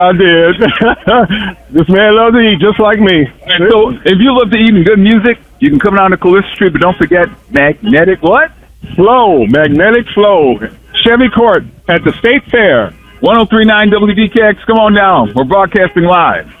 I did. This man loves to eat just like me. And so if you love to eat and good music, you can come down to Calista Street, but don't forget Magnetic what? Flow, Magnetic Flow. Chevy Court at the State Fair. 1039 WDKX. Come on down. We're broadcasting live.